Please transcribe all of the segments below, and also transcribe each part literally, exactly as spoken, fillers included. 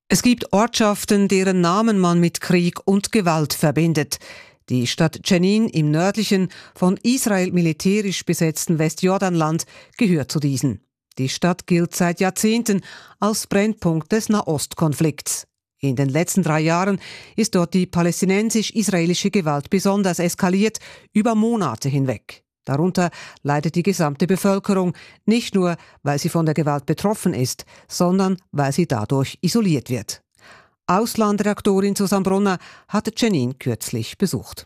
Es gibt Ortschaften, deren Namen man mit Krieg und Gewalt verbindet. Die Stadt Jenin im nördlichen, von Israel militärisch besetzten Westjordanland gehört zu diesen. Die Stadt gilt seit Jahrzehnten als Brennpunkt des Nahostkonflikts. In den letzten drei Jahren ist dort die palästinensisch-israelische Gewalt besonders eskaliert, über Monate hinweg. Darunter leidet die gesamte Bevölkerung, nicht nur, weil sie von der Gewalt betroffen ist, sondern weil sie dadurch isoliert wird. Auslandredaktorin Susanne Brunner hatte Jenin kürzlich besucht.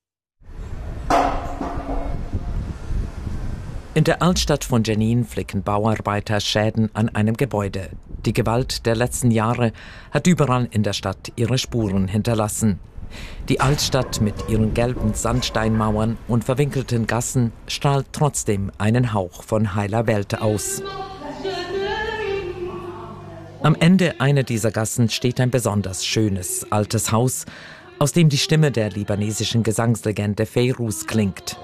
In der Altstadt von Jenin flicken Bauarbeiter Schäden an einem Gebäude. Die Gewalt der letzten Jahre hat überall in der Stadt ihre Spuren hinterlassen. Die Altstadt mit ihren gelben Sandsteinmauern und verwinkelten Gassen strahlt trotzdem einen Hauch von heiler Welt aus. Am Ende einer dieser Gassen steht ein besonders schönes, altes Haus, aus dem die Stimme der libanesischen Gesangslegende Feiruz klingt.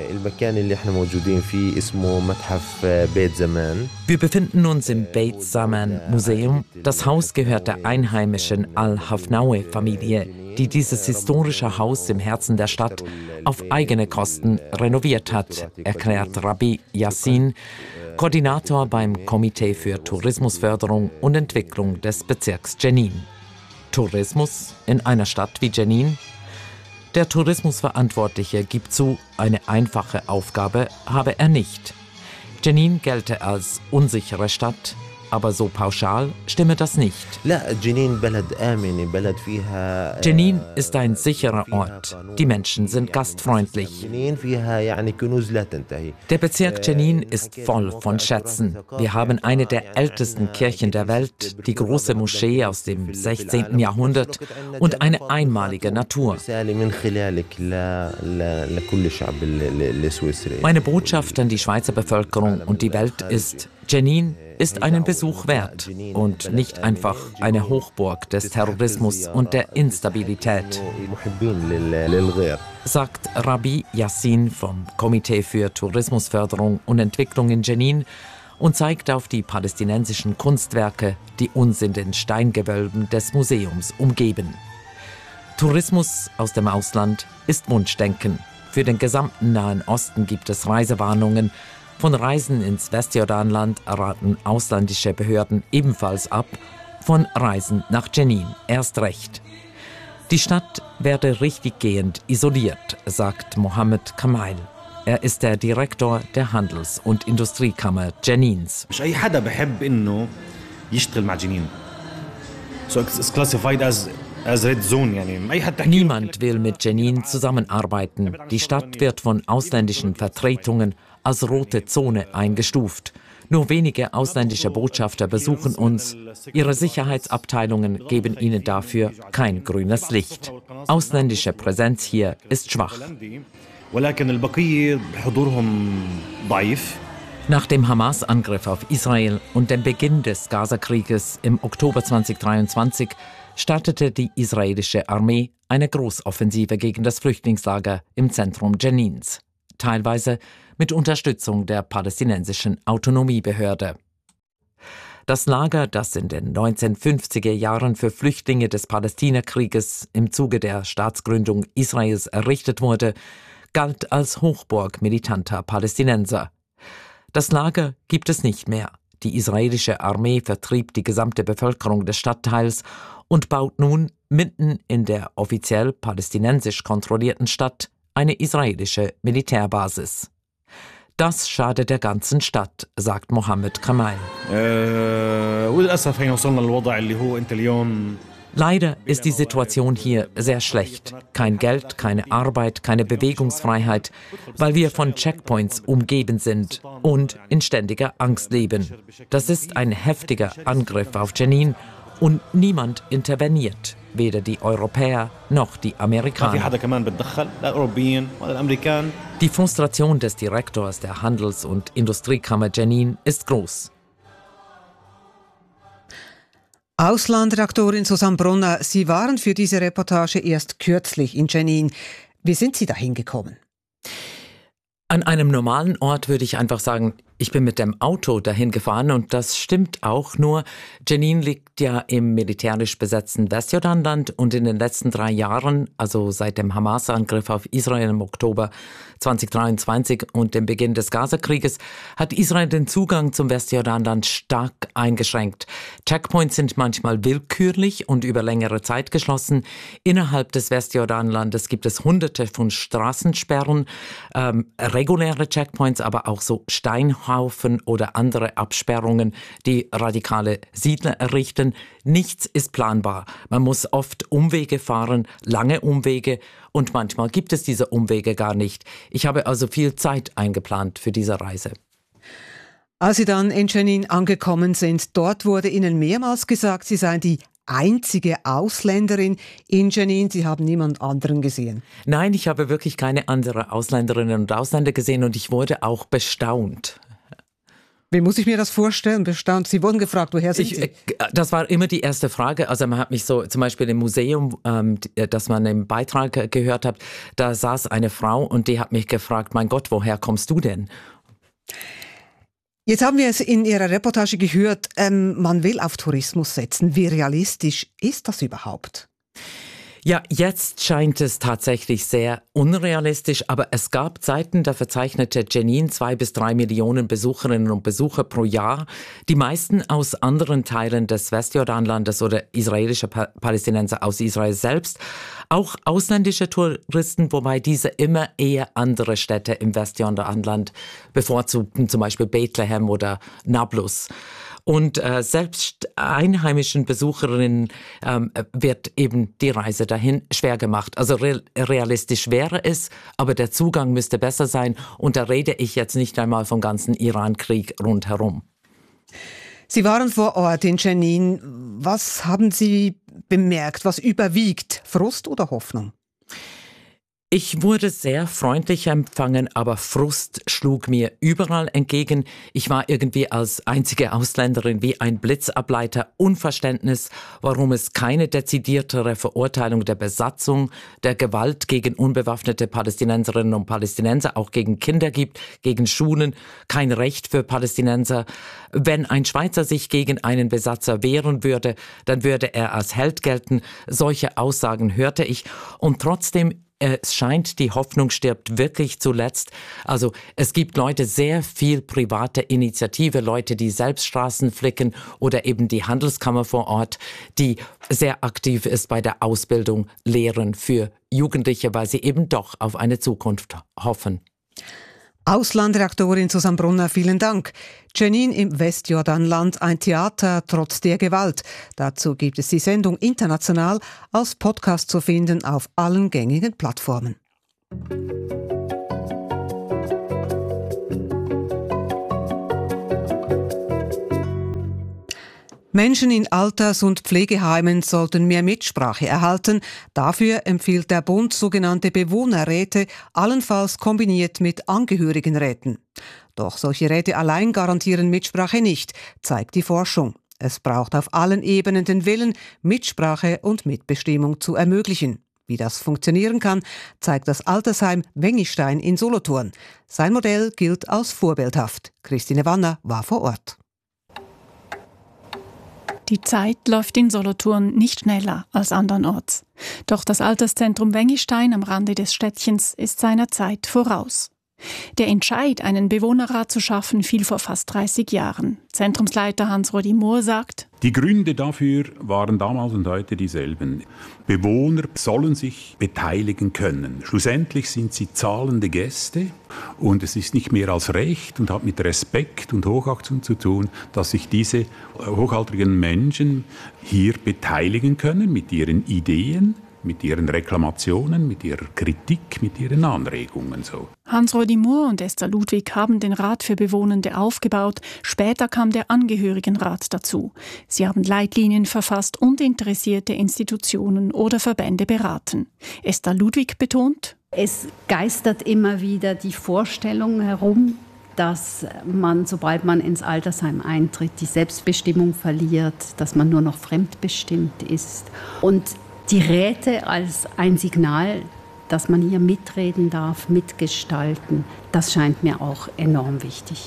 Wir befinden uns im Beit Zaman Museum. Das Haus gehört der einheimischen Al-Hafnaoui-Familie, die dieses historische Haus im Herzen der Stadt auf eigene Kosten renoviert hat, erklärt Rabbi Yassin, Koordinator beim Komitee für Tourismusförderung und Entwicklung des Bezirks Jenin. Tourismus in einer Stadt wie Jenin? Der Tourismusverantwortliche gibt zu, eine einfache Aufgabe habe er nicht. Jenin gelte als unsichere Stadt, aber so pauschal stimme das nicht. Jenin ist ein sicherer Ort. Die Menschen sind gastfreundlich. Der Bezirk Jenin ist voll von Schätzen. Wir haben eine der ältesten Kirchen der Welt, die große Moschee aus dem sechzehnten Jahrhundert und eine einmalige Natur. Meine Botschaft an die Schweizer Bevölkerung und die Welt ist, Jenin ist einen Besuch wert und nicht einfach eine Hochburg des Terrorismus und der Instabilität, sagt Rabbi Yassin vom Komitee für Tourismusförderung und Entwicklung in Jenin und zeigt auf die palästinensischen Kunstwerke, die uns in den Steingewölben des Museums umgeben. Tourismus aus dem Ausland ist Wunschdenken. Für den gesamten Nahen Osten gibt es Reisewarnungen. Von Reisen ins Westjordanland raten ausländische Behörden ebenfalls ab, von Reisen nach Jenin erst recht. Die Stadt werde richtiggehend isoliert, sagt Mohammed Kamail. Er ist der Direktor der Handels- und Industriekammer Jenins. Niemand will mit Jenin zusammenarbeiten. Die Stadt wird von ausländischen Vertretungen als rote Zone eingestuft. Nur wenige ausländische Botschafter besuchen uns. Ihre Sicherheitsabteilungen geben ihnen dafür kein grünes Licht. Ausländische Präsenz hier ist schwach. Nach dem Hamas-Angriff auf Israel und dem Beginn des Gazakrieges im Oktober zweitausenddreiundzwanzig startete die israelische Armee eine Großoffensive gegen das Flüchtlingslager im Zentrum Jenins, teilweise mit Unterstützung der palästinensischen Autonomiebehörde. Das Lager, das in den neunzehnhundertfünfziger Jahren für Flüchtlinge des Palästinakrieges im Zuge der Staatsgründung Israels errichtet wurde, galt als Hochburg militanter Palästinenser. Das Lager gibt es nicht mehr. Die israelische Armee vertrieb die gesamte Bevölkerung des Stadtteils und baut nun mitten in der offiziell palästinensisch kontrollierten Stadt eine israelische Militärbasis. Das schadet der ganzen Stadt, sagt Mohammed Kamail. Leider ist die Situation hier sehr schlecht. Kein Geld, keine Arbeit, keine Bewegungsfreiheit, weil wir von Checkpoints umgeben sind und in ständiger Angst leben. Das ist ein heftiger Angriff auf Jenin und niemand interveniert, weder die Europäer noch die Amerikaner. Die Frustration des Direktors der Handels- und Industriekammer Jenin ist groß. Auslandredaktorin Susanne Brunner, Sie waren für diese Reportage erst kürzlich in Jenin. Wie sind Sie da hingekommen? An einem normalen Ort würde ich einfach sagen, Ich bin mit dem Auto dahin gefahren und das stimmt auch, nur Jenin liegt ja im militärisch besetzten Westjordanland und in den letzten drei Jahren, also seit dem Hamas-Angriff auf Israel im Oktober zweitausenddreiundzwanzig und dem Beginn des Gazakrieges, hat Israel den Zugang zum Westjordanland stark eingeschränkt. Checkpoints sind manchmal willkürlich und über längere Zeit geschlossen. Innerhalb des Westjordanlandes gibt es hunderte von Straßensperren, ähm, reguläre Checkpoints, aber auch so Steinhaufen oder andere Absperrungen, die radikale Siedler errichten. Nichts ist planbar. Man muss oft Umwege fahren, lange Umwege, und manchmal gibt es diese Umwege gar nicht. Ich habe also viel Zeit eingeplant für diese Reise. Als Sie dann in Jenin angekommen sind, dort wurde Ihnen mehrmals gesagt, Sie seien die einzige Ausländerin in Jenin. Sie haben niemand anderen gesehen. Nein, ich habe wirklich keine anderen Ausländerinnen und Ausländer gesehen und ich wurde auch bestaunt. Wie muss ich mir das vorstellen? Bestaunt. Sie wurden gefragt, woher sind ich, Sie? Das war immer die erste Frage. Also man hat mich so, zum Beispiel im Museum, ähm, das man im Beitrag gehört hat, da saß eine Frau und die hat mich gefragt, mein Gott, woher kommst du denn? Jetzt haben wir es in Ihrer Reportage gehört, ähm, man will auf Tourismus setzen. Wie realistisch ist das überhaupt? Ja, jetzt scheint es tatsächlich sehr unrealistisch, aber es gab Zeiten, da verzeichnete Jenin zwei bis drei Millionen Besucherinnen und Besucher pro Jahr, die meisten aus anderen Teilen des Westjordanlandes oder israelische pa- Palästinenser aus Israel selbst, auch ausländische Touristen, wobei diese immer eher andere Städte im Westjordanland bevorzugten, zum Beispiel Bethlehem oder Nablus. Und äh, selbst einheimischen Besucherinnen ähm, wird eben die Reise dahin schwer gemacht. Also re- realistisch wäre es, aber der Zugang müsste besser sein. Und da rede ich jetzt nicht einmal vom ganzen Iran-Krieg rundherum. Sie waren vor Ort in Jenin. Was haben Sie bemerkt? Was überwiegt? Frust oder Hoffnung? Ich wurde sehr freundlich empfangen, aber Frust schlug mir überall entgegen. Ich war irgendwie als einzige Ausländerin wie ein Blitzableiter, Unverständnis, warum es keine dezidiertere Verurteilung der Besatzung, der Gewalt gegen unbewaffnete Palästinenserinnen und Palästinenser, auch gegen Kinder gibt, gegen Schulen, kein Recht für Palästinenser. Wenn ein Schweizer sich gegen einen Besatzer wehren würde, dann würde er als Held gelten. Solche Aussagen hörte ich und trotzdem es scheint, die Hoffnung stirbt wirklich zuletzt. Also es gibt Leute, sehr viel private Initiative, Leute, die selbst Straßen flicken oder eben die Handelskammer vor Ort, die sehr aktiv ist bei der Ausbildung, Lehren für Jugendliche, weil sie eben doch auf eine Zukunft hoffen. Auslandredaktorin Susanne Brunner, vielen Dank. Jenin im Westjordanland, ein Theater trotz der Gewalt. Dazu gibt es die Sendung international als Podcast zu finden auf allen gängigen Plattformen. Menschen in Alters- und Pflegeheimen sollten mehr Mitsprache erhalten. Dafür empfiehlt der Bund sogenannte Bewohnerräte, allenfalls kombiniert mit Angehörigenräten. Doch solche Räte allein garantieren Mitsprache nicht, zeigt die Forschung. Es braucht auf allen Ebenen den Willen, Mitsprache und Mitbestimmung zu ermöglichen. Wie das funktionieren kann, zeigt das Altersheim Wengistein in Solothurn. Sein Modell gilt als vorbildhaft. Christine Wanner war vor Ort. Die Zeit läuft in Solothurn nicht schneller als andernorts. Doch das Alterszentrum Wengistein am Rande des Städtchens ist seiner Zeit voraus. Der Entscheid, einen Bewohnerrat zu schaffen, fiel vor fast dreißig Jahren. Zentrumsleiter Hans-Rudi Mohr sagt: Die Gründe dafür waren damals und heute dieselben. Bewohner sollen sich beteiligen können. Schlussendlich sind sie zahlende Gäste und es ist nicht mehr als Recht und hat mit Respekt und Hochachtung zu tun, dass sich diese hochaltrigen Menschen hier beteiligen können mit ihren Ideen, mit ihren Reklamationen, mit ihrer Kritik, mit ihren Anregungen. So. Hans-Rudi Mohr und Esther Ludwig haben den Rat für Bewohnende aufgebaut. Später kam der Angehörigenrat dazu. Sie haben Leitlinien verfasst und interessierte Institutionen oder Verbände beraten. Esther Ludwig betont: Es geistert immer wieder die Vorstellung herum, dass man, sobald man ins Altersheim eintritt, die Selbstbestimmung verliert, dass man nur noch fremdbestimmt ist. Und die Räte als ein Signal, dass man hier mitreden darf, mitgestalten, das scheint mir auch enorm wichtig.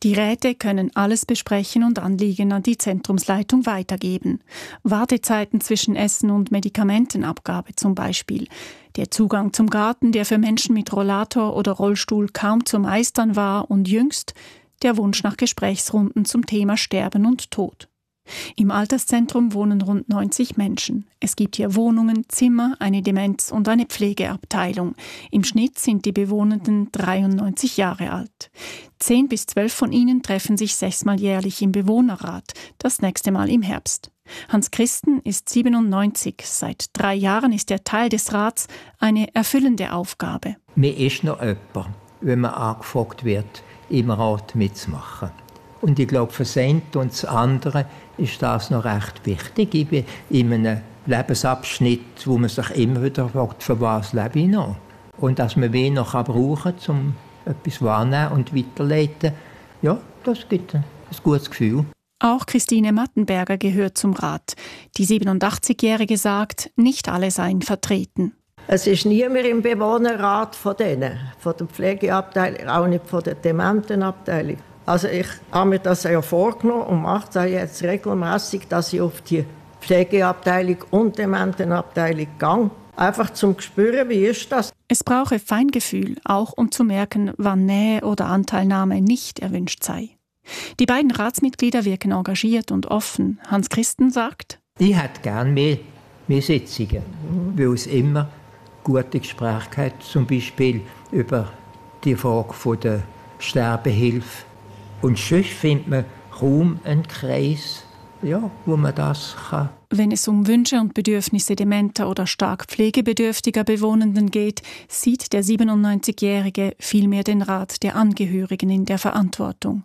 Die Räte können alles besprechen und Anliegen an die Zentrumsleitung weitergeben. Wartezeiten zwischen Essen und Medikamentenabgabe zum Beispiel. Der Zugang zum Garten, der für Menschen mit Rollator oder Rollstuhl kaum zu meistern war, und jüngst der Wunsch nach Gesprächsrunden zum Thema Sterben und Tod. Im Alterszentrum wohnen rund neunzig Menschen. Es gibt hier Wohnungen, Zimmer, eine Demenz- und eine Pflegeabteilung. Im Schnitt sind die Bewohnenden dreiundneunzig Jahre alt. Zehn bis zwölf von ihnen treffen sich sechsmal jährlich im Bewohnerrat, das nächste Mal im Herbst. Hans Christen ist siebenundneunzig. Seit drei Jahren ist er Teil des Rats, eine erfüllende Aufgabe. Mir ist noch jemand, wenn man angefragt wird, im Rat mitzumachen. Und ich glaube, für das eine und das andere ist das noch recht wichtig. Ich bin in einem Lebensabschnitt, wo man sich immer wieder fragt, für was lebe ich noch? Und dass man wen noch brauchen kann, um etwas wahrnehmen und weiterleiten, ja, das gibt ein, ein gutes Gefühl. Auch Christine Mattenberger gehört zum Rat. Die siebenundachtzigjährige sagt, nicht alle seien vertreten. Es ist niemand im Bewohnerrat von denen, von der Pflegeabteilung, auch nicht von der Dementenabteilung. Also ich habe mir das ja vorgenommen und mache es jetzt regelmäßig, dass ich auf die Pflegeabteilung und Dementenabteilung gehe. Einfach zum Spüren, wie ist das? Es brauche Feingefühl, auch um zu merken, wann Nähe oder Anteilnahme nicht erwünscht sei. Die beiden Ratsmitglieder wirken engagiert und offen. Hans Christen sagt: Ich hätte gerne mehr, mehr Sitzungen, weil es immer gute Gespräche gibt, zum Beispiel über die Frage der Sterbehilfe. Und sonst findet man kaum einen Kreis, ja, wo man das kann. Wenn es um Wünsche und Bedürfnisse dementer oder stark pflegebedürftiger Bewohnenden geht, sieht der siebenundneunzigjährige vielmehr den Rat der Angehörigen in der Verantwortung.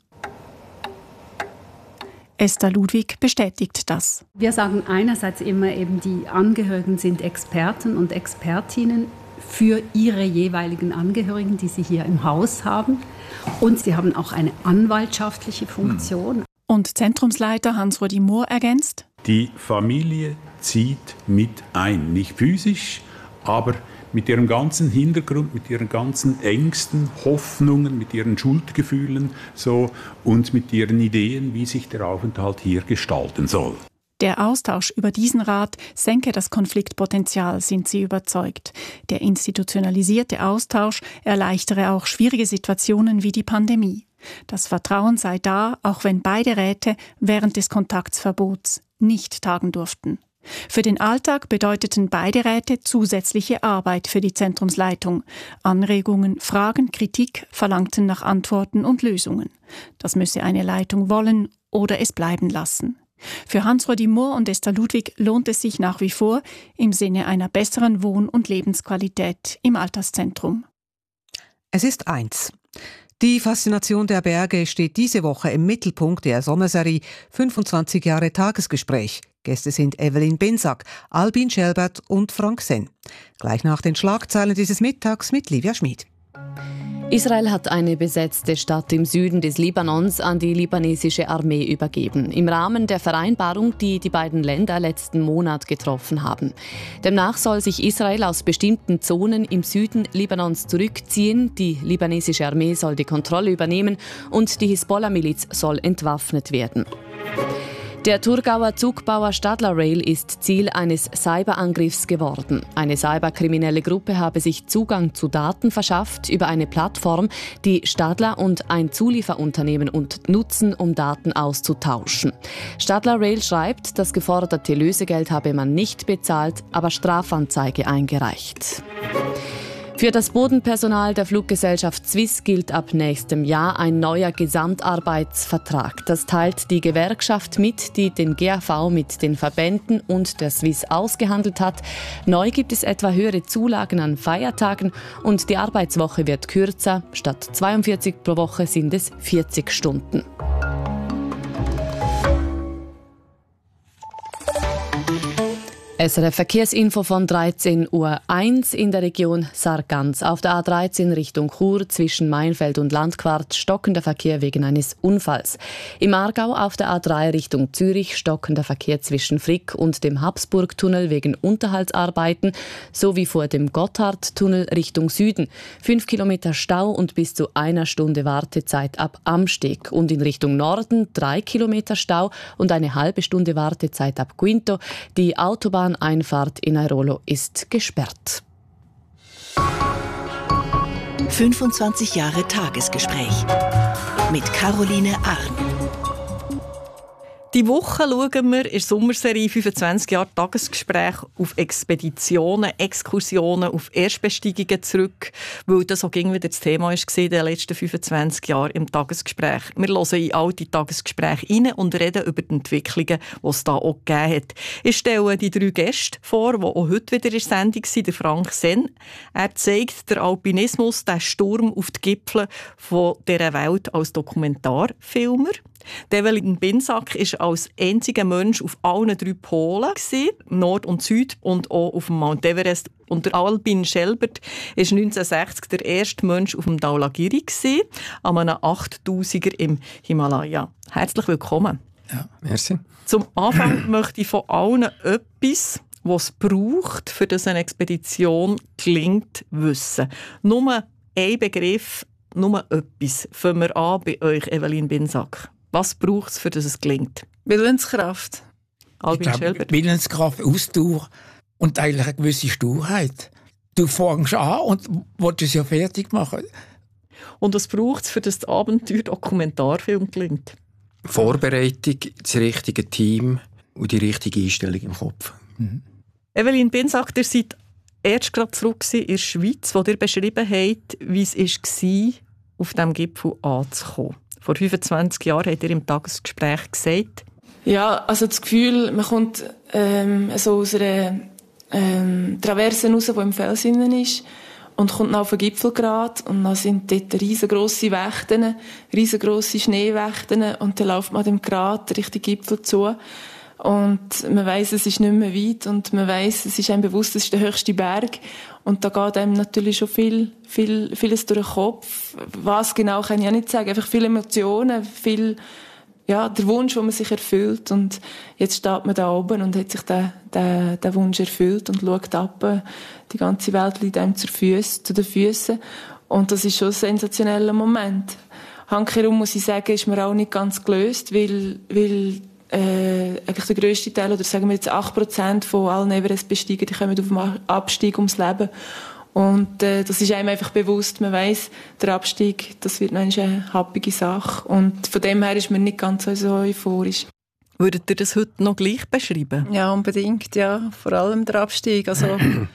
Esther Ludwig bestätigt das. Wir sagen einerseits immer eben, die Angehörigen sind Experten und Expertinnen für ihre jeweiligen Angehörigen, die sie hier im Haus haben. Und sie haben auch eine anwaltschaftliche Funktion. Und Zentrumsleiter Hans-Rudi Mohr ergänzt: Die Familie zieht mit ein, nicht physisch, aber mit ihrem ganzen Hintergrund, mit ihren ganzen Ängsten, Hoffnungen, mit ihren Schuldgefühlen so, und mit ihren Ideen, wie sich der Aufenthalt hier gestalten soll. Der Austausch über diesen Rat senke das Konfliktpotenzial, sind sie überzeugt. Der institutionalisierte Austausch erleichtere auch schwierige Situationen wie die Pandemie. Das Vertrauen sei da, auch wenn beide Räte während des Kontaktverbots nicht tagen durften. Für den Alltag bedeuteten beide Räte zusätzliche Arbeit für die Zentrumsleitung. Anregungen, Fragen, Kritik verlangten nach Antworten und Lösungen. Das müsse eine Leitung wollen oder es bleiben lassen. Für Hans-Rudi Mohr und Esther Ludwig lohnt es sich nach wie vor im Sinne einer besseren Wohn- und Lebensqualität im Alterszentrum. Es ist eins. Die Faszination der Berge steht diese Woche im Mittelpunkt der Sommerserie fünfundzwanzig Jahre Tagesgespräch. Gäste sind Evelyn Binsack, Albin Schelbert und Frank Senn. Gleich nach den Schlagzeilen dieses Mittags mit Livia Schmid. Israel hat eine besetzte Stadt im Süden des Libanons an die libanesische Armee übergeben, im Rahmen der Vereinbarung, die die beiden Länder letzten Monat getroffen haben. Demnach soll sich Israel aus bestimmten Zonen im Süden Libanons zurückziehen, die libanesische Armee soll die Kontrolle übernehmen und die Hisbollah-Miliz soll entwaffnet werden. Der Thurgauer Zugbauer Stadler Rail ist Ziel eines Cyberangriffs geworden. Eine cyberkriminelle Gruppe habe sich Zugang zu Daten verschafft über eine Plattform, die Stadler und ein Zulieferunternehmen nutzen, um Daten auszutauschen. Stadler Rail schreibt, das geforderte Lösegeld habe man nicht bezahlt, aber Strafanzeige eingereicht. Für das Bodenpersonal der Fluggesellschaft Swiss gilt ab nächstem Jahr ein neuer Gesamtarbeitsvertrag. Das teilt die Gewerkschaft mit, die den G A V mit den Verbänden und der Swiss ausgehandelt hat. Neu gibt es etwa höhere Zulagen an Feiertagen und die Arbeitswoche wird kürzer. Statt zweiundvierzig pro Woche sind es vierzig Stunden. S R F-Verkehrsinfo von dreizehn Uhr eins in der Region Sargans. Auf der A dreizehn Richtung Chur zwischen Mainfeld und Landquart stockender Verkehr wegen eines Unfalls. Im Aargau auf der A drei Richtung Zürich stockender Verkehr zwischen Frick und dem Habsburgtunnel wegen Unterhaltsarbeiten sowie vor dem Gotthardtunnel Richtung Süden. Fünf Kilometer Stau und bis zu einer Stunde Wartezeit ab Amsteg. Und in Richtung Norden drei Kilometer Stau und eine halbe Stunde Wartezeit ab Quinto. Die Autobahn Einfahrt in Airolo ist gesperrt. fünfundzwanzig Jahre Tagesgespräch mit Caroline Arn. Die Woche schauen wir in der Sommerserie fünfundzwanzig Jahre Tagesgespräch auf Expeditionen, Exkursionen, auf Erstbesteigungen zurück, weil das auch wieder das Thema war in den letzten fünfundzwanzig Jahren im Tagesgespräch. Wir hören in alte Tagesgespräche rein und reden über die Entwicklungen, die es da auch gegeben hat. Ich stelle die drei Gäste vor, die auch heute wieder in der Sendung sind. Der Frank Senn. Er zeigt den Alpinismus, den Sturm auf die Gipfel von dieser Welt als Dokumentarfilmer. Evelyn Binsack war als einziger Mensch auf allen drei Polen, Nord und Süd, und auch auf dem Mount Everest. Und der Albin Schelbert war neunzehnhundertsechzig der erste Mensch auf dem Dhaulagiri, an einem achttausender im Himalaya. Herzlich willkommen. Ja, merci. Zum Anfang möchte ich von allen etwas, was es braucht, für das eine Expedition gelingt, wissen. Nur ein Begriff, nur etwas. Fangen wir an bei euch, Evelyn Binsack. Was braucht es, für dass es gelingt? Willenskraft. Albin Schelbert. Willenskraft, Ausdauer und eigentlich eine gewisse Sturheit. Du fängst an und willst es ja fertig machen. Und was braucht es, für dass das Abenteuer Dokumentarfilm gelingt? Vorbereitung, das richtige Team und die richtige Einstellung im Kopf. Mhm. Evelyn Binsack, ihr seid erst gerade zurück in der Schweiz, wo ihr beschrieben habt, wie es war, auf diesem Gipfel anzukommen. Vor fünfundzwanzig Jahren habt ihr im Tagesgespräch gesagt. Ja, also das Gefühl, man kommt ähm, so aus einer ähm, Traverse raus, die im Fels innen ist, und kommt dann auf den Gipfelgrat, und dann sind dort riesengrosse Wächten, riesengrosse Schneewächten, und dann läuft man dem Grat Richtung Gipfel zu. Und man weiss, es ist nicht mehr weit, und man weiss, es ist einem bewusst, es ist der höchste Berg. Und da geht einem natürlich schon viel, viel, vieles durch den Kopf. Was genau, kann ich auch nicht sagen. Einfach viele Emotionen, viel, ja, der Wunsch, den man sich erfüllt. Und jetzt steht man da oben und hat sich den, den, den Wunsch erfüllt und schaut ab. Die ganze Welt liegt einem zu, Füßen, zu den Füßen. Und das ist schon ein sensationeller Moment. Handkehrum, muss ich sagen, ist mir auch nicht ganz gelöst, weil, weil Äh, eigentlich der grösste Teil, oder sagen wir jetzt acht Prozent von allen Everest-Besteigern, die kommen auf dem Abstieg ums Leben. Und äh, das ist einem einfach bewusst, man weiss, der Abstieg, das wird noch eine happige Sache. Und von dem her ist man nicht ganz so, so euphorisch. Würdet ihr das heute noch gleich beschreiben? Ja, unbedingt, ja. Vor allem der Abstieg. Also,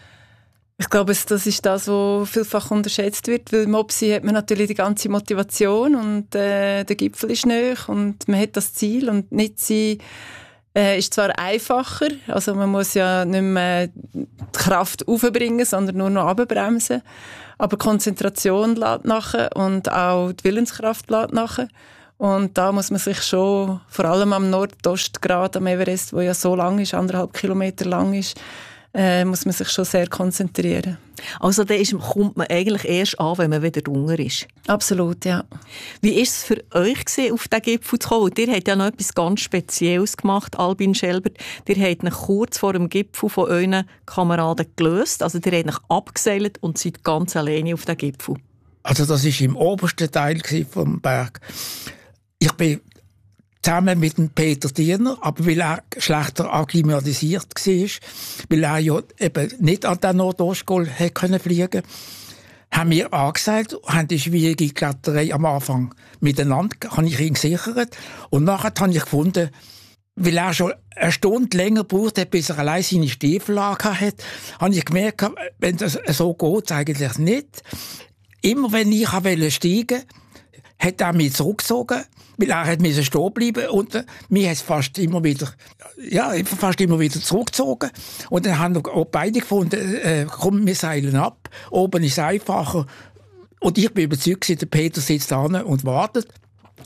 ich glaube, das ist das, was vielfach unterschätzt wird, weil im Opsi hat man natürlich die ganze Motivation und äh, der Gipfel ist nahe und man hat das Ziel, und nicht sein äh, ist zwar einfacher, also man muss ja nicht mehr die Kraft aufbringen, sondern nur noch runterbremsen, aber Konzentration lässt nachher und auch die Willenskraft lässt nachher. Und da muss man sich schon, vor allem am Nordostgrad am Everest, wo ja so lang ist, anderthalb Kilometer lang ist, Äh, muss man sich schon sehr konzentrieren. Also da ist, kommt man eigentlich erst an, wenn man wieder drunter ist? Absolut, ja. Wie war es für euch gewesen, auf diesen Gipfel zu kommen? Ihr habt ja noch etwas ganz Spezielles gemacht, Albin Schelbert. Ihr habt euch kurz vor dem Gipfel von euren Kameraden gelöst. Also ihr habt euch abgeseilt und seid ganz alleine auf dem Gipfel. Also das war im obersten Teil vom Berg. Ich bin zusammen mit dem Peter Diener, aber weil er schlechter akklimatisiert war, weil er ja eben nicht an den Nordostgol hätte können fliegen, haben wir angesagt, haben die schwierige Kletterei am Anfang miteinander, habe ich ihn gesichert, und nachher habe ich gefunden, weil er schon eine Stunde länger braucht hat, bis er allein seine Stiefel angehabt hat, habe ich gemerkt, wenn das so geht, eigentlich nicht. Immer wenn ich steigen wollte, hat er mich zurückgezogen, weil er hat stehen bleiben und äh, mich hat fast immer wieder, ja, fast immer wieder zurückgezogen. Und dann haben auch beide gefunden, äh, komm, wir seilen ab, oben ist es einfacher. Und ich bin überzeugt, der Peter sitzt da und wartet.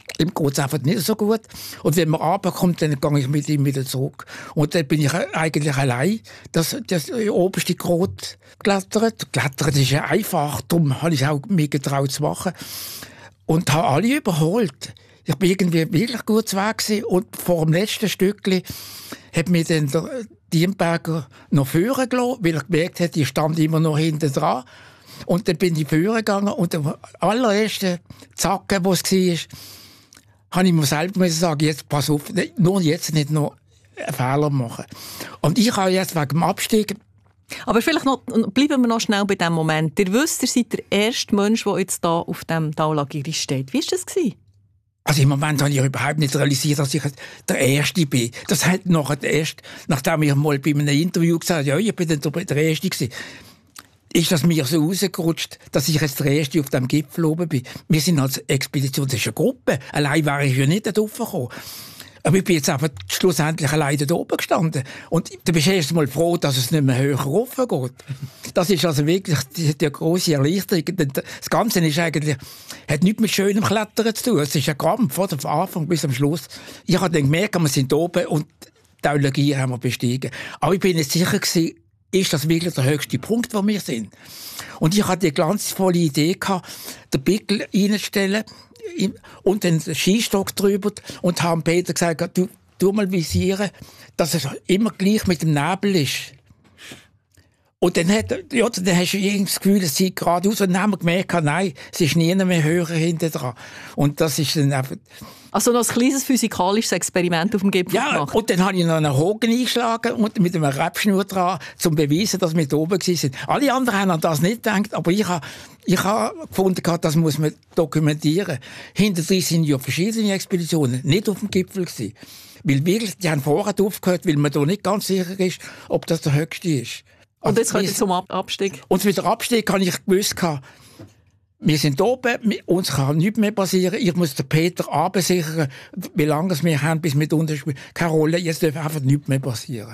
Ihm geht es einfach nicht so gut. Und wenn man runterkommt, dann gehe ich mit ihm wieder zurück. Und dann bin ich eigentlich allein, das, das oberste Grat geklettert. Klettern ist ja einfach, darum habe ich auch mir getraut zu machen. Und habe alle überholt. Ich bin irgendwie wirklich gut weg gewesen. Und vor dem letzten Stückchen hat mir dann der Diemberger noch führen gelassen, weil er gemerkt hat, ich stand immer noch hinten dran. Und dann bin ich führen gegangen und der allererste Zacken, wo es war, habe ich mir selber sagen, jetzt pass auf, nur jetzt nicht noch einen Fehler machen. Und ich habe jetzt wegen dem Abstieg... Aber vielleicht noch, bleiben wir noch schnell bei diesem Moment. Ihr wisst, ihr seid der erste Mensch, der jetzt hier auf dem Daulagiri steht. Wie war das? Also im Moment habe ich überhaupt nicht realisiert, dass ich der Erste bin. Das hat nachher erst, nachdem ich mal bei einem Interview gesagt habe, ja, ich bin der, der Erste gewesen, ist das mir so rausgerutscht, dass ich jetzt der Erste auf dem Gipfel oben bin. Wir sind als Expedition, das ist eine Gruppe. Allein wäre ich ja nicht da drauf gekommen. Aber ich bin jetzt einfach schlussendlich allein da oben gestanden. Und du bist erst mal froh, dass es nicht mehr höher rauf geht. Das ist also wirklich die, die grosse Erleichterung. Das Ganze ist eigentlich, hat nichts mit schönem Klettern zu tun. Es ist ein Kampf, von Anfang bis am Schluss. Ich habe dann gemerkt, wir sind oben und die Daulagiri haben wir bestiegen. Aber ich bin nicht sicher gewesen, ist das wirklich der höchste Punkt, wo wir sind. Und ich hatte die glanzvolle Idee gehabt, den Pickel reinzustellen und den Skistock drüber und haben Peter gesagt, du, du mal visieren, dass es immer gleich mit dem Nebel ist. Und dann, hat, ja, dann hast du irgendwie das Gefühl, es sieht geradeaus. Und dann haben wir gemerkt, nein, es ist nie mehr höher hinten dran. Und das ist dann einfach... Also noch ein kleines physikalisches Experiment auf dem Gipfel ja, gemacht. Und dann habe ich noch einen Haken eingeschlagen und mit einer Rebschnur dran, um zu beweisen, dass wir da oben waren. Alle anderen haben an das nicht gedacht, aber ich habe, ich habe gefunden, das muss man dokumentieren. Hinterdrein sind ja verschiedene Expeditionen, nicht auf dem Gipfel gewesen. Weil wirklich, die haben vorher aufgehört, weil man da nicht ganz sicher ist, ob das der höchste ist. Und jetzt kommt zum Abstieg. Und mit dem Abstieg habe ich gewusst, wir sind oben, uns kann nichts mehr passieren. Ich muss den Peter absichern, wie lange wir haben, bis wir unten spielen. Keine Rolle, jetzt darf einfach nichts mehr passieren.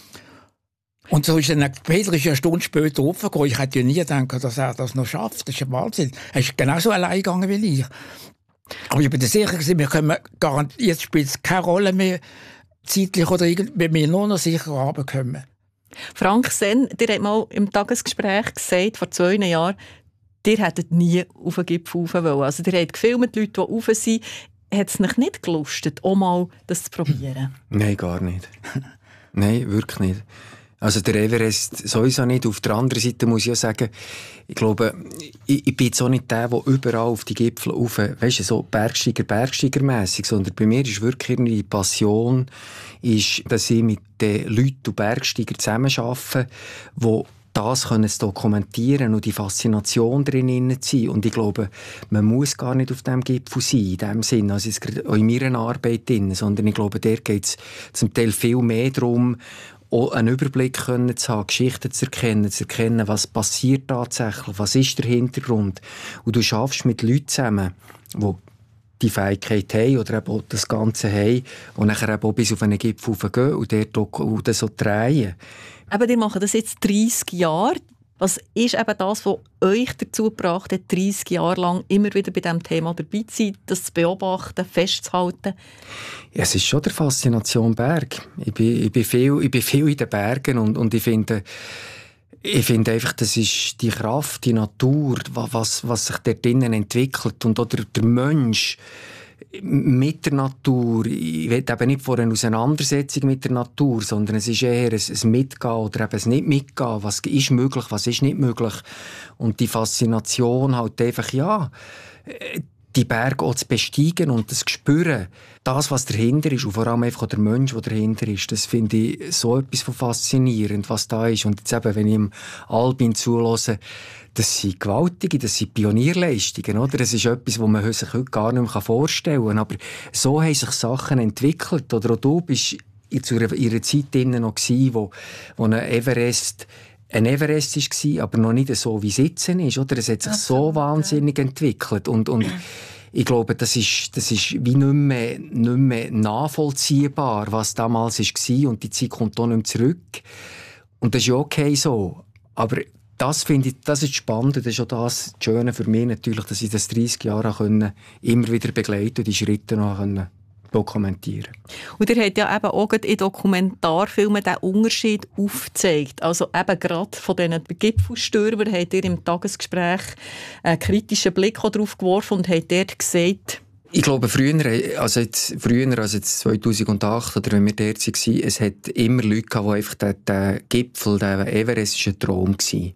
Und so ist dann, Peter ist ja eine Stunde später aufgegangen. Ich hätte ja nie gedacht, dass er das noch schafft. Das ist ein Wahnsinn. Er ist genauso allein gegangen wie ich. Aber ich bin sicher, wir können garantiert, jetzt spielt es keine Rolle mehr, zeitlich oder irgend, wenn wir nur noch sicher runterkommen. Frank Senn, dir hat mal im Tagesgespräch gesagt, vor zwei Jahren, ihr hättet nie auf den Gipfel rauf wollen. Also ihr habt gefilmt, die Leute, die rauf sind. Hat es euch nicht gelustet, auch mal das zu probieren? Nein, gar nicht. Nein, wirklich nicht. Also der Everest sowieso nicht. Auf der anderen Seite muss ich ja sagen, ich glaube, ich, ich bin jetzt auch nicht der, der überall auf die Gipfel rauf, weißt du, so Bergsteiger, Bergsteigermässig, sondern bei mir ist wirklich die Passion, ist, dass ich mit den Leuten und Bergsteigern zusammenarbeite, die das können zu dokumentieren und die Faszination drin zu sein. Und ich glaube, man muss gar nicht auf diesem Gipfel sein, in dem Sinn, also jetzt gerade auch in meiner Arbeit drin, sondern ich glaube, der geht es zum Teil viel mehr darum, auch einen Überblick können zu haben, Geschichten zu erkennen, zu erkennen, was passiert tatsächlich, was ist der Hintergrund. Und du schaffst mit Leuten zusammen, die die Fähigkeit haben oder eben auch das Ganze haben und nachher eben auch bis auf einen Gipfel gehen und dort und das so drehen. Eben, ihr macht das jetzt dreissig Jahre. Was ist eben das, was euch dazu gebracht hat, dreissig Jahre lang immer wieder bei diesem Thema dabei zu sein, das zu beobachten, festzuhalten? Ja, es ist schon der Faszination Berg. Ich bin, ich bin, viel, ich bin viel in den Bergen und, und ich finde, ich finde einfach, das ist die Kraft, die Natur, was, was sich dort drinnen entwickelt und auch der, der Mensch mit der Natur. Ich will eben nicht von einer Auseinandersetzung mit der Natur, sondern es ist eher ein, ein Mitgehen oder eben ein Nicht-Mitgehen. Was ist möglich, was ist nicht möglich. Und die Faszination halt einfach, ja, die Berge auch zu besteigen und das zu spüren. Das, was dahinter ist und vor allem einfach der Mensch, der dahinter ist, das finde ich so etwas von faszinierend, was da ist. Und jetzt eben, wenn ich im Albin zuhöre, das sind gewaltige, das sind Pionierleistungen, oder? Das ist etwas, was man sich heute gar nicht mehr vorstellen kann. Aber so haben sich Sachen entwickelt. Oder auch du bist zu ihrer Zeit drinnen noch gewesen, wo, wo ein Everest ein Everest war, aber noch nicht so, wie es jetzt ist, oder? Es hat sich Absolut, so wahnsinnig ja. entwickelt. Und, und ich glaube, das ist, das ist wie nicht mehr, nicht mehr nachvollziehbar, was damals war. Und die Zeit kommt auch nicht mehr zurück. Und das ist ja okay so. Aber das finde ich, das ist spannend. Das ist auch das Schöne für mich natürlich, dass ich das dreissig Jahre können, immer wieder begleiten und die Schritte noch können dokumentieren. Und ihr habt ja eben auch in Dokumentarfilmen den Unterschied aufgezeigt. Also eben gerade von diesen Gipfelstürmern habt ihr im Tagesgespräch einen kritischen Blick darauf geworfen und habt dort gesagt, ich glaube, früher, also jetzt, früher als jetzt zweitausendacht oder wenn wir dort waren, es hat immer Leute gehabt, die einfach den, den Gipfel, den Everest, ist ein Traum gewesen.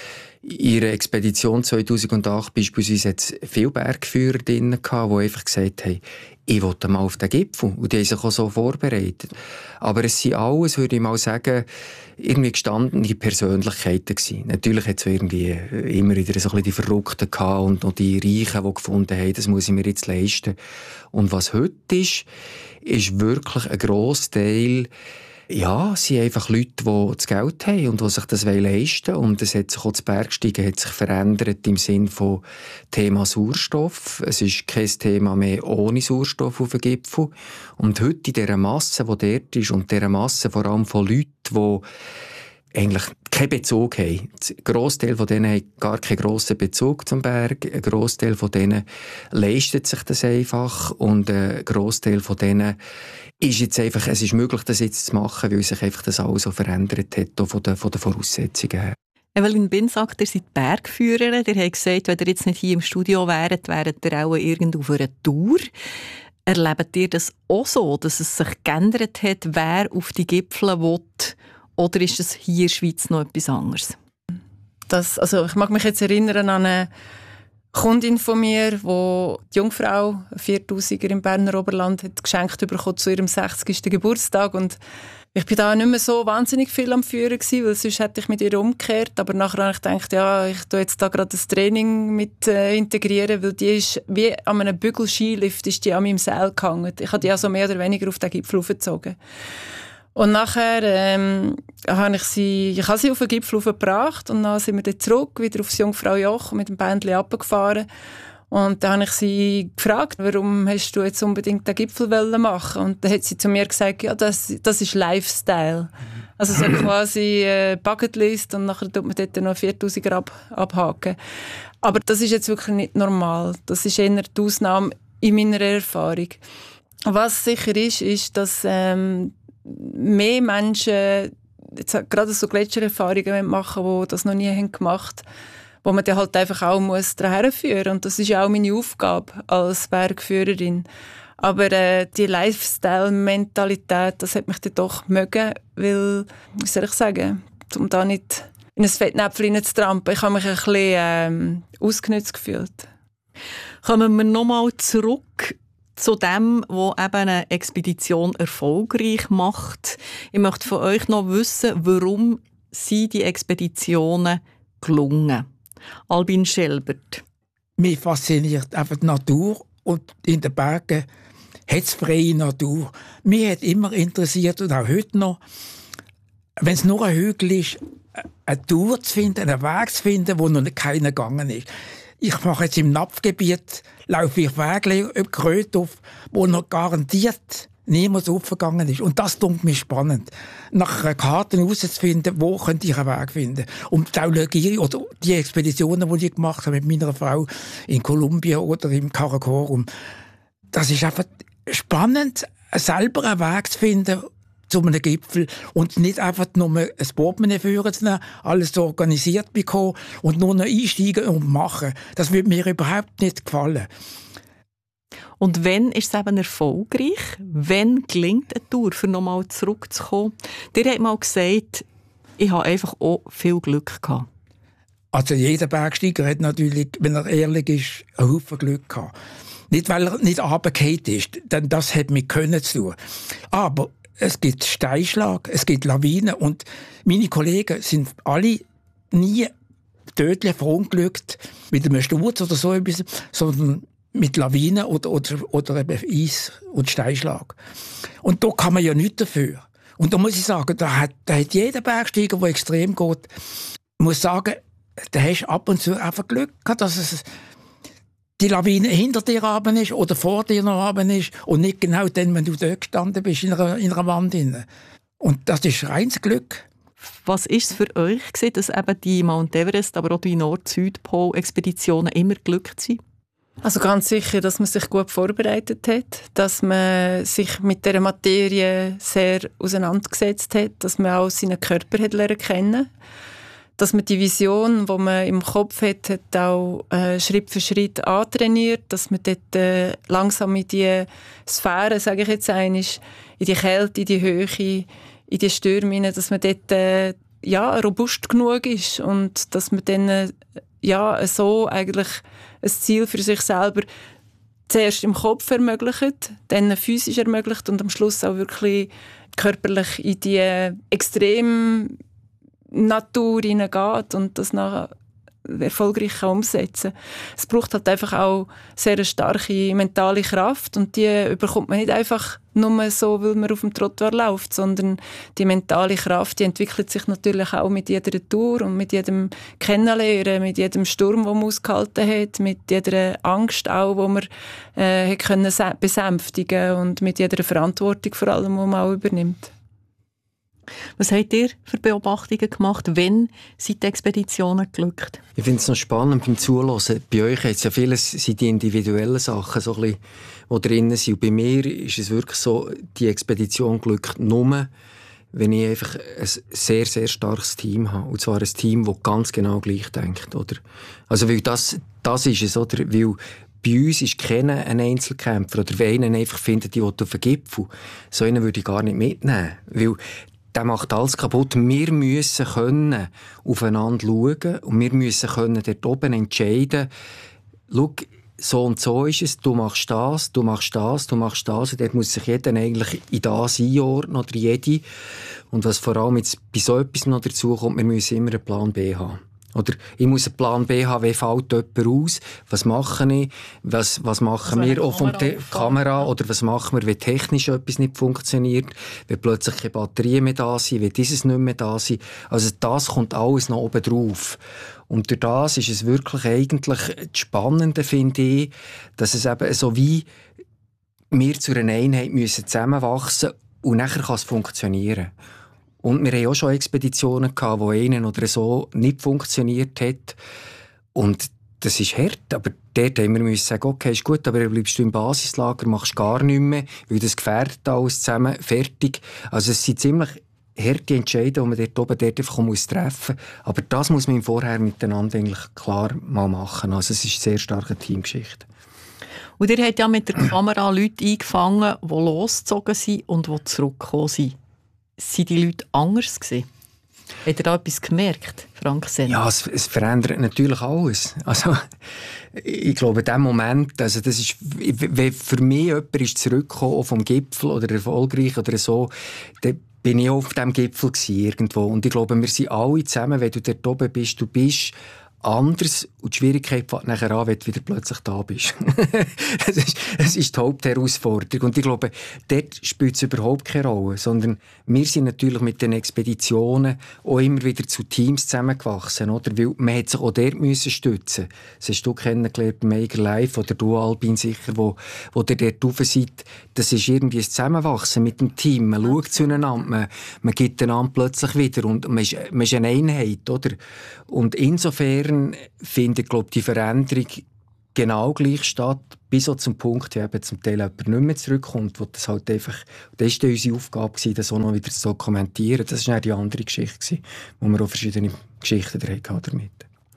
In ihrer Expedition zweitausendacht beispielsweise hat es viele Bergführer drin gehabt, die einfach gesagt haben, ich will mal auf den Gipfel. Und die haben sich auch so vorbereitet. Aber es sind alles, würde ich mal sagen, irgendwie gestandene Persönlichkeiten gewesen. Natürlich hat es irgendwie immer wieder so ein bisschen die Verrückten gehabt und noch die Reichen, die gefunden haben, das muss ich mir jetzt leisten. Und was heute ist, ist wirklich ein Grossteil, ja, es sind einfach Leute, die das Geld haben und die sich das leisten wollen. Und es hat sich auch das Bergsteigen hat sich verändert im Sinne von Thema Sauerstoff. Es ist kein Thema mehr ohne Sauerstoff auf dem Gipfel. Und heute in dieser Masse, die dort ist, und dieser Masse vor allem von Leuten, die eigentlich keinen Bezug haben. Ein Grossteil von denen hat gar keinen grossen Bezug zum Berg. Ein Grossteil von denen leistet sich das einfach. Und ein Grossteil von denen ist jetzt einfach, es ist möglich, das jetzt zu machen, weil sich einfach das alles so verändert hat, auch von den, von den Voraussetzungen her. Evelyn Bin sagt, ihr seid Bergführerin. Ihr habt gesagt, wenn ihr jetzt nicht hier im Studio wäret, wäret ihr auch irgendwo auf einer Tour. Erlebt ihr das auch so, dass es sich geändert hat, wer auf die Gipfel will? Oder ist es hier in der Schweiz noch etwas anderes? Das, also ich mag mich jetzt erinnern an eine Kundin von mir, die die Jungfrau, eine viertausiger im Berner Oberland, hat geschenkt bekommen zu ihrem sechzigsten Geburtstag. Und ich bin da nicht mehr so wahnsinnig viel am Führen gewesen, weil sonst hätte ich mit ihr umgekehrt. Aber nachher habe ich gedacht, ja, ich tue jetzt da gerade das Training mit äh, integrieren, weil die ist wie an einem Bügel-Skilift ist die an meinem Seil gehangen. Ich habe die also mehr oder weniger auf den Gipfel aufgezogen. Und nachher ähm, habe ich sie, ich habe sie auf den Gipfel gebracht und dann sind wir dann zurück, wieder aufs Jungfrau Joch mit dem Bändchen runtergefahren. Und dann habe ich sie gefragt, warum hast du jetzt unbedingt den Gipfel machen? Und dann hat sie zu mir gesagt, ja, das, das ist Lifestyle. Also so quasi äh, Bucketlist und nachher tut man dort noch viertausiger ab, abhaken. Aber das ist jetzt wirklich nicht normal. Das ist eher die Ausnahme in meiner Erfahrung. Was sicher ist, ist, dass ähm, mehr Menschen jetzt gerade so Gletschererfahrungen machen, die das noch nie haben gemacht haben, wo man dann halt einfach auch muss daran führen. Und das ist ja auch meine Aufgabe als Bergführerin. Aber äh, die Lifestyle-Mentalität, das hat mich dann doch mögen, weil, wie soll ich sagen, um da nicht in ein Fettnäpfchen zu trampen, ich habe mich ein bisschen ähm, ausgenutzt gefühlt. Kommen wir nochmal zurück zu dem, was eben eine Expedition erfolgreich macht. Ich möchte von euch noch wissen, warum sind die Expeditionen gelungen? Albin Schelbert. Mich fasziniert einfach die Natur und in den Bergen hat es freie Natur. Mich hat immer interessiert und auch heute noch, wenn es nur ein Hügel ist, eine Tour zu finden, einen Weg zu finden, wo noch keiner gegangen ist. Ich mache jetzt im Napfgebiet, laufe ich Wege über Kröte auf, wo noch garantiert niemand aufgegangen ist. Und das tut mich spannend, nach einer Karte herauszufinden, wo könnte ich einen Weg finden. Und die Theologie oder die Expeditionen, die ich gemacht habe mit meiner Frau in Kolumbien oder im Karakorum, das ist einfach spannend, selber einen Weg zu finden zu einem Gipfel und nicht einfach nur ein Portemonnaie führen zu nehmen, alles organisiert bekommen und nur noch einsteigen und machen. Das würde mir überhaupt nicht gefallen. Und wenn ist es eben erfolgreich? Wenn gelingt eine Tour, für nochmal zurückzukommen? Ihr habt mal gesagt, ich habe einfach auch viel Glück gehabt. Also jeder Bergsteiger hat natürlich, wenn er ehrlich ist, einen Haufen Glück gehabt. Nicht, weil er nicht runtergefallen ist, denn das hat mit Können zu tun. Aber es gibt Steinschlag, es gibt Lawinen und meine Kollegen sind alle nie tödlich verunglückt mit einem Sturz oder so etwas, sondern mit Lawinen oder, oder, oder eben Eis- und Steinschlag. Und da kann man ja nichts dafür. Und da muss ich sagen, da hat, da hat jeder Bergsteiger, der extrem geht, muss sagen, da hast du ab und zu einfach Glück gehabt, dass es die Lawine hinter dir runter ist oder vor dir noch runter ist und nicht genau dann, wenn du dort gestanden bist, in einer, in einer Wand. Rein. Und das ist reines Glück. Was war es für euch, dass eben die Mount Everest, aber auch die Nord-Südpol-Expeditionen immer geglückt sind? Also ganz sicher, dass man sich gut vorbereitet hat, dass man sich mit der Materie sehr auseinandergesetzt hat, dass man auch seinen Körper hat lernen kennen, dass man die Vision, die man im Kopf hat, hat auch äh, Schritt für Schritt antrainiert, dass man dort äh, langsam in die Sphäre, sage ich jetzt einmal, in die Kälte, in die Höhe, in die Stürme, dass man dort äh, ja, robust genug ist und dass man dann äh, ja, so eigentlich ein Ziel für sich selber zuerst im Kopf ermöglicht, dann physisch ermöglicht und am Schluss auch wirklich körperlich in die extreme Natur hineingeht und das nachher erfolgreich umsetzen kann. Es braucht halt einfach auch sehr eine starke mentale Kraft und die bekommt man nicht einfach nur so, weil man auf dem Trottoir läuft, sondern die mentale Kraft, die entwickelt sich natürlich auch mit jeder Tour und mit jedem Kennenlernen, mit jedem Sturm, den man ausgehalten hat, mit jeder Angst auch, die man äh, hat können besänftigen und mit jeder Verantwortung vor allem, die man auch übernimmt. Was habt ihr für Beobachtungen gemacht? Wann sind die Expeditionen geglückt? Ich finde es noch spannend beim Zuhören. Bei euch hat es ja vieles, sind die individuellen Sachen, so ein bisschen, die drin sind. Und bei mir ist es wirklich so, die Expedition glückt nur, wenn ich einfach ein sehr, sehr starkes Team habe. Und zwar ein Team, das ganz genau gleich denkt. Oder? Also, weil das, das ist es, oder? Weil bei uns ist keiner ein Einzelkämpfer. Oder wenn einer einfach findet, die will auf den Gipfel, so einen würde ich gar nicht mitnehmen. Weil der macht alles kaputt. Wir müssen können aufeinander schauen und wir müssen können dort oben entscheiden, schau, so und so ist es, du machst das, du machst das, du machst das. Und dort muss sich jeder eigentlich in das einordnen oder jede. Und was vor allem jetzt bei so etwas noch dazu kommt, wir müssen immer einen Plan B haben. Oder ich muss einen Plan B haben, wie fällt jemand aus, was mache ich, was, was machen also wir auch von der Kamera, oder was machen wir, wenn technisch etwas nicht funktioniert, wenn plötzlich keine Batterien mehr da sind, wenn dieses nicht mehr da sind. Also das kommt alles noch oben drauf. Und durch das ist es wirklich eigentlich das Spannende, finde ich, dass es eben so wie wir zu einer Einheit müssen zusammenwachsen und nachher kann es funktionieren. Und wir hatten auch schon Expeditionen gehabt, wo einen oder so nicht funktioniert hat. Und das ist hart. Aber dort haben wir sagen, okay, ist gut, aber bleibst du im Basislager, machst gar nichts mehr, weil das gefährdet alles zusammen, fertig. Also es sind ziemlich harte Entscheidungen, die man dort oben dort einfach muss treffen muss. Aber das muss man vorher miteinander eigentlich klar mal machen. Also es ist eine sehr starke Teamgeschichte. Und ihr habt ja mit der Kamera Leute eingefangen, die losgezogen sind und die zurückgekommen sind. Sind die Leute anders gewesen? Habt ihr da etwas gemerkt, Frank Senn? Ja, es, es verändert natürlich alles. Also, ich glaube, in dem Moment, also das ist, wenn für mich jemand ist zurückgekommen vom Gipfel oder erfolgreich oder so, dann bin ich auf dem Gipfel gewesen, irgendwo. Und ich glaube, wir sind alle zusammen, wenn du dort oben bist, du bist anders und die Schwierigkeit fängt nachher an, wenn du wieder plötzlich da bist. das, ist, das ist die Hauptherausforderung. Und ich glaube, dort spielt es überhaupt keine Rolle, sondern wir sind natürlich mit den Expeditionen auch immer wieder zu Teams zusammengewachsen, oder? Weil man hat sich auch dort müssen stützen. Das hast du kennengelernt, Meiger Live oder du, Albin, sicher, wo, wo ihr dort rauf seid. Das ist irgendwie ein Zusammenwachsen mit dem Team. Man schaut zueinander, man, man gibt einander plötzlich wieder und man ist, man ist eine Einheit, oder? Und insofern findet, glaube ich, die Veränderung genau gleich statt, bis auch zum Punkt, wo eben zum Teil jemand nicht mehr zurückkommt, wo das halt einfach, das war unsere Aufgabe, das auch noch wieder zu dokumentieren. Das war die andere Geschichte, wo wir auch verschiedene Geschichten damit.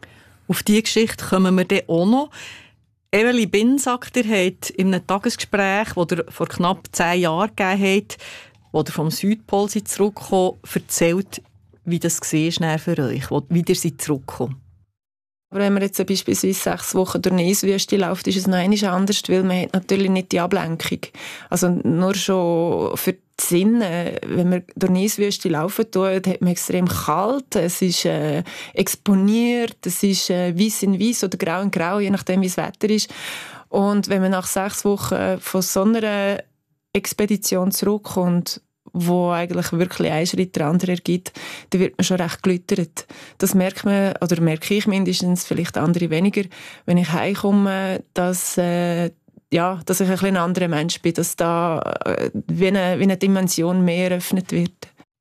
Auf diese Geschichte kommen wir dann auch noch. Evelyn Bin, sagt ihr, hat in einem Tagesgespräch, das ihr vor knapp zehn Jahren gegeben habt, wo ihr vom Südpol zurückgekommen seid, erzählt, wie das war für euch, wie ihr seid zurückgekommen. Aber wenn man jetzt beispielsweise sechs Wochen durch eine Eiswüste läuft, ist es noch einmal anders, weil man hat natürlich nicht die Ablenkung. Also nur schon für die Sinne, wenn man durch eine Eiswüste laufen tut, hat man extrem kalt, es ist äh, exponiert, es ist äh, weiss in weiss oder grau in grau, je nachdem wie das Wetter ist. Und wenn man nach sechs Wochen von so einer Expedition zurückkommt, wo eigentlich wirklich ein Schritt der andere ergibt, dann wird man schon recht gelüttert. Das merkt man, oder merke ich mindestens, vielleicht andere weniger, wenn ich heimkomme, dass, äh, ja, dass ich ein bisschen ein anderer Mensch bin, dass da äh, wie, eine, wie eine Dimension mehr eröffnet wird.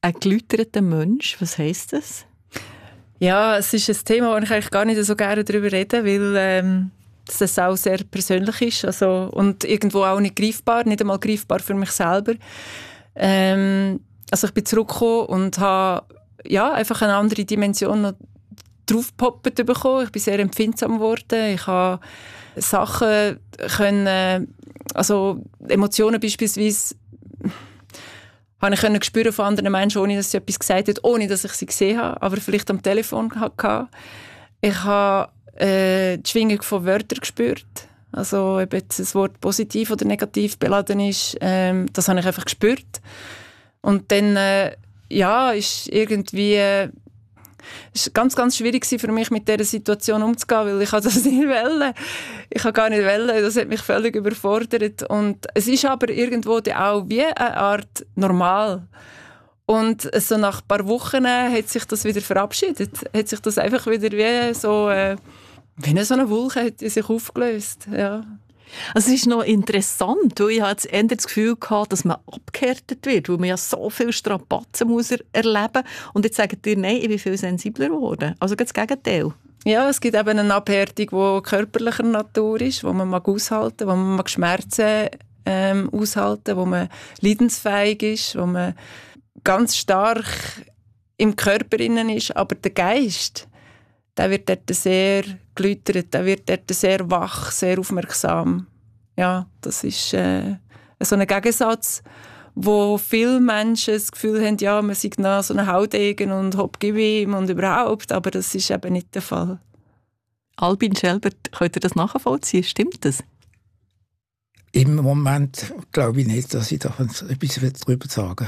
ein geläuterter Mensch. Was heisst das? Ja, es ist ein Thema, wo ich eigentlich gar nicht so gerne darüber rede, weil ähm, das auch sehr persönlich ist, also, und irgendwo auch nicht greifbar, nicht einmal greifbar für mich selber. Ähm, also ich bin zurückgekommen und habe ja, einfach eine andere Dimension noch draufgepoppt bekommen. Ich bin sehr empfindsam geworden. Ich habe Sachen können, also Emotionen beispielsweise, habe ich können spüren von anderen Menschen, ohne dass sie etwas gesagt haben, ohne dass ich sie gesehen habe, aber vielleicht am Telefon hatte. Ich habe äh, die Schwingung von Wörtern gespürt. Also ob jetzt das Wort positiv oder negativ beladen ist, ähm, das habe ich einfach gespürt. Und dann, äh, ja, ist irgendwie äh, es war ganz, ganz schwierig für mich, mit dieser Situation umzugehen, weil ich das nicht wollte. Ich habe gar nicht wollen, das hat mich völlig überfordert. Und es ist aber irgendwo auch wie eine Art normal. Und so nach ein paar Wochen hat sich das wieder verabschiedet. Hat sich das einfach wieder wie so, äh, wie eine, so eine Wolke hat sich aufgelöst. Ja. Also es ist noch interessant, weil ich hatte eher das Gefühl gehabt, dass man abgehärtet wird, weil man ja so viel Strapazen muss erleben. Und jetzt sagt ihr, nein, ich bin viel sensibler geworden. Also das Gegenteil. Ja, es gibt eben eine Abhärtung, die körperlicher Natur ist, wo man mag aushalten, wo man mag Schmerzen ähm, aushalten, wo man leidensfähig ist, wo man ganz stark im Körper innen ist, aber der Geist, der wird dort sehr geläutert, der wird dort sehr wach, sehr aufmerksam. Ja, das ist äh, so ein Gegensatz, wo viele Menschen das Gefühl haben, ja, man sei noch so ein Haudegen und hopp, gib ihm und überhaupt, aber das ist eben nicht der Fall. Albin Schelbert, könnt ihr das nachvollziehen? Stimmt das? Im Moment glaube ich nicht, dass ich da etwas darüber sagen will.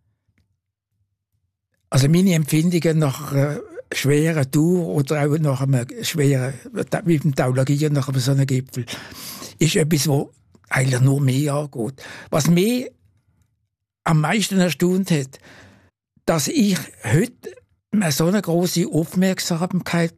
Also meine Empfindungen nach einer schweren Tour oder auch nach einem schweren, wie beim Taulagieren nach so einem Gipfel, ist etwas, was eigentlich nur mich angeht. Was mich am meisten erstaunt hat, dass ich heute so eine grosse Aufmerksamkeit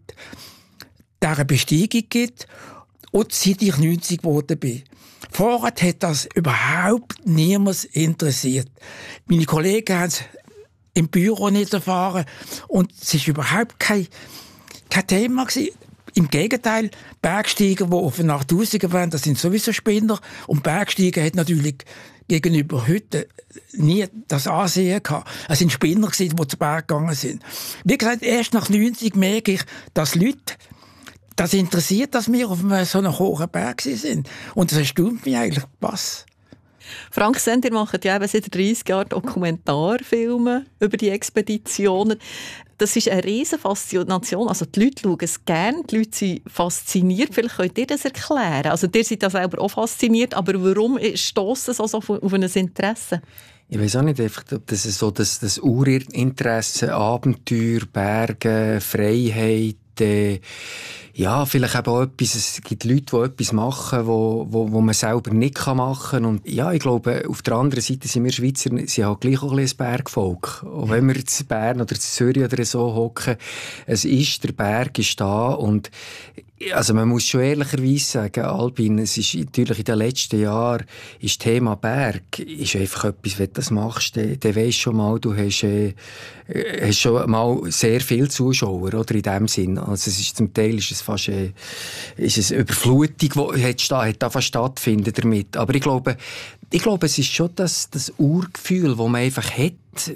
dieser Besteigung gibt und seit ich neunzig geworden bin. Vorher hat das überhaupt niemand interessiert. Meine Kollegen haben es im Büro nicht erfahren und es war überhaupt kein, kein Thema gewesen. Im Gegenteil, Bergsteiger, die auf eine achttausender waren, das sind sowieso Spinner und Bergsteiger hat natürlich gegenüber heute nie das Ansehen gehabt. Es sind Spinner gewesen, die zu Berg gegangen sind. Wie gesagt, erst nach neunzig merke ich, dass Leute das interessiert, dass wir auf einem so einem hohen Berg sind. Und das erstaunt mich eigentlich, was. Frank Send, ihr macht ja eben seit dreißig Jahren Dokumentarfilme über die Expeditionen. Das ist eine riesen Faszination. Also die Leute schauen es gerne, die Leute sind fasziniert. Vielleicht könnt ihr das erklären. Also ihr seid ja selber auch fasziniert, aber warum stossen sie so auf ein Interesse? Ich weiß auch nicht, einfach, ob das so das, das Urinteresse, Abenteuer, Berge, Freiheit, äh, ja, vielleicht eben auch etwas, es gibt Leute, die etwas machen, wo, wo, wo man selber nicht machen kann. Und ja, ich glaube, auf der anderen Seite sind wir Schweizer, sind halt gleich auch ein bisschen ein Bergvolk. Auch wenn wir in Bern oder in Zürich oder so hocken, es ist, der Berg ist da und also man muss schon ehrlicherweise sagen, Albin, es ist natürlich in den letzten Jahren ist Thema Berg ist einfach etwas, wenn du das machst, dann, dann weisst schon mal, du hast, äh, hast schon mal sehr viele Zuschauer, oder, in dem Sinn. Also es ist, zum Teil ist es fast äh, ist es Überflutung, die hat, hat da fast stattfinden damit. Aber ich glaube, ich glaube, es ist schon das, das Urgefühl, das man einfach hat.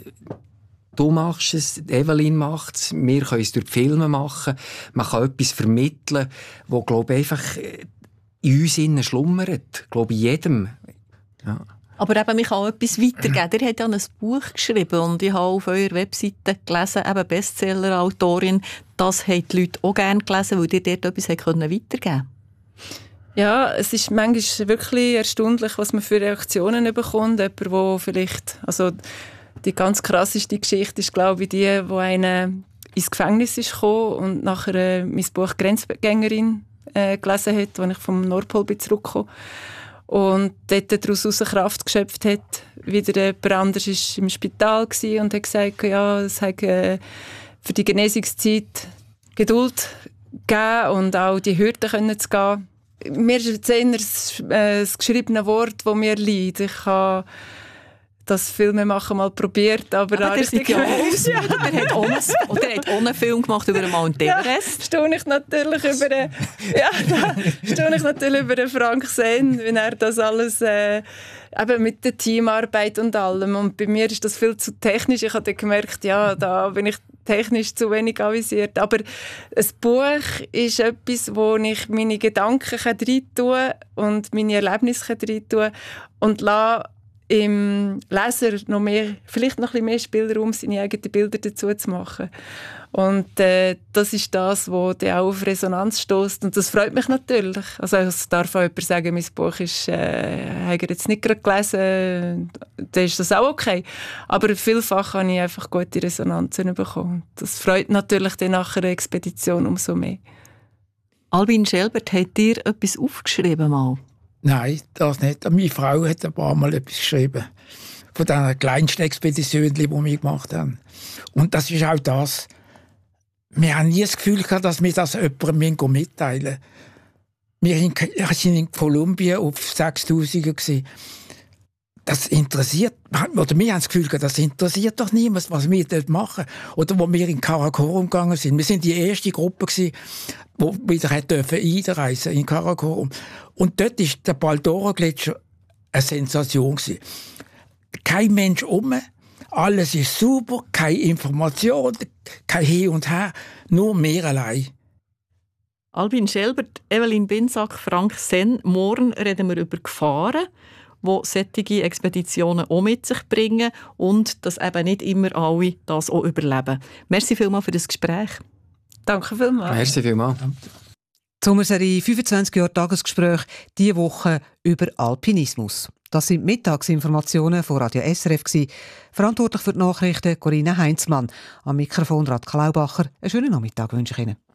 Du machst es, Evelyn macht es, wir können es durch die Filme machen. Man kann etwas vermitteln, das, glaube ich, einfach in uns innen schlummert. Glaube ich, jedem. Ja. Aber eben, man kann auch etwas weitergeben. Ihr habt ja ein Buch geschrieben und ich habe auf eurer Webseite gelesen, eben Bestseller-Autorin, das haben die Leute auch gerne gelesen, weil ihr dort etwas weitergeben konnten. Ja, es ist manchmal wirklich erstaunlich, was man für Reaktionen bekommt. Jemand, der vielleicht... Also die ganz krasseste Geschichte ist, glaube ich, die, wo einer ins Gefängnis ist gekommen und nachher äh, mein Buch «Grenzgängerin» äh, gelesen hat, als ich vom Nordpol bin zurückgekommen und dort daraus Kraft geschöpft hat. Wieder jemand anderes war im Spital und hat gesagt, ja, es hat äh, für die Genesungszeit Geduld gegeben und auch die Hürden können zu gehen. Mir ist jetzt eher das, äh, das geschriebene Wort, das mir liegt. Ich habe das Filmemachen mal probiert, aber, aber der sieht ja aus. Ja. Der hat auch einen, oder er hat auch einen Film gemacht über den Mount Everest. Ja, staune ich natürlich über den, ja, staune ich natürlich über den Frank Sen, wenn er das alles äh, eben mit der Teamarbeit und allem. Und bei mir ist das viel zu technisch. Ich habe gemerkt, ja, da bin ich technisch zu wenig avisiert. Aber ein Buch ist etwas, wo ich meine Gedanken reintun kann und meine Erlebnisse reintun kann und lasse im Leser noch mehr, vielleicht noch ein bisschen mehr Spielraum, seine eigenen Bilder dazu zu machen. Und äh, das ist das, was dann auch auf Resonanz stößt. Und das freut mich natürlich. Also es darf auch jemand sagen, mein Buch ist, äh, habe ich jetzt nicht gerade gelesen, dann ist das auch okay. Aber vielfach habe ich einfach gute Resonanzen bekommen. Das freut natürlich dann nach einer Expedition umso mehr. Albin Schelbert, hat dir etwas aufgeschrieben mal? Nein, das nicht. Meine Frau hat ein paar Mal etwas geschrieben. Von diesen kleinsten Expeditionen, die wir gemacht haben. Und das ist auch das. Wir haben nie das Gefühl gehabt, dass wir das jemandem mitteilen müssen. Wir waren in Kolumbien auf sechstausend. Das interessiert, oder wir haben das Gefühl gehabt, das interessiert doch niemand, was wir dort machen. Oder wo wir in Karakorum gegangen sind. Wir sind die erste Gruppe gewesen, die wieder einreisen in Karakorum. Und dort war der Baldoro-Gletscher eine Sensation gewesen. Kein Mensch um, alles ist super, keine Information, kein Hin und Her, nur mehr allein. Albin Schelbert, Evelyn Binsack, Frank Sen. Morgen reden wir über Gefahren, die solche Expeditionen auch mit sich bringen und dass eben nicht immer alle das auch überleben. Merci vielmals für das Gespräch. Danke vielmals. Merci vielmals. Die Sommerserie fünfundzwanzig Jahre Tagesgespräch, diese Woche über Alpinismus. Das sind Mittagsinformationen von Radio S R F gewesen. Verantwortlich für die Nachrichten Corinna Heinzmann. Am Mikrofon Radka Laubacher. Einen schönen Nachmittag wünsche ich Ihnen.